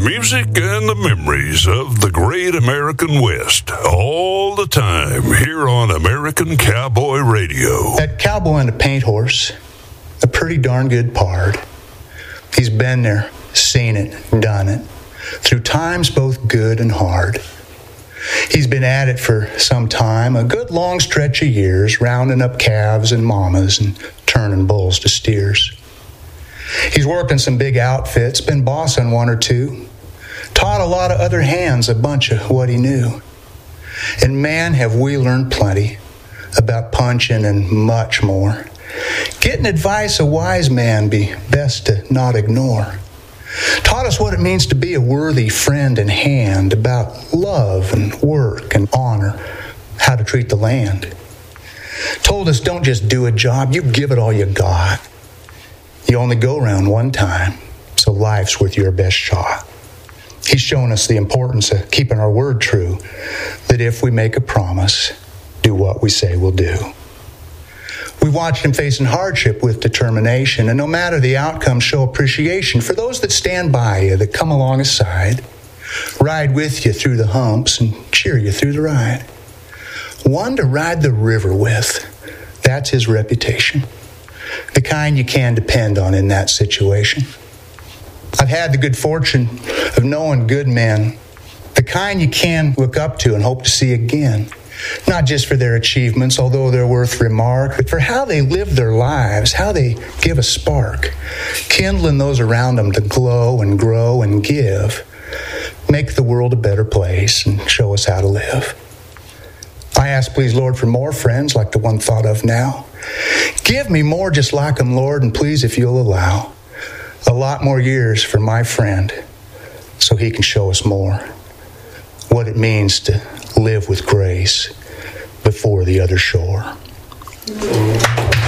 music and the memories of the great American West all the time here on American Cowboy Radio. That cowboy on the paint horse, a pretty darn good pard. He's been there, seen it, done it, through times both good and hard. He's been at it for some time, a good long stretch of years, rounding up calves and mamas and turning bulls to steers. He's worked in some big outfits, been bossing one or two, taught a lot of other hands a bunch of what he knew. And man, have we learned plenty about punching and much more. Getting advice a wise man be best to not ignore. Taught us what it means to be a worthy friend and hand, about love and work and honor, how to treat the land. Told us don't just do a job, you give it all you got. You only go around one time, so life's worth your best shot. He's shown us the importance of keeping our word true, that if we make a promise, do what we say we'll do. We watched him facing hardship with determination, and no matter the outcome, show appreciation for those that stand by you, that come along aside, ride with you through the humps and cheer you through the ride. One to ride the river with, that's his reputation. The kind you can depend on in that situation. I've had the good fortune of knowing good men, the kind you can look up to and hope to see again. Not just for their achievements, although they're worth remark, but for how they live their lives, how they give a spark, kindling those around them to glow and grow and give, make the world a better place and show us how to live. I ask, please, Lord, for more friends like the one thought of now. Give me more just like them, Lord, and please, if you'll allow, a lot more years for my friend so he can show us more what it means to live with grace before the other shore.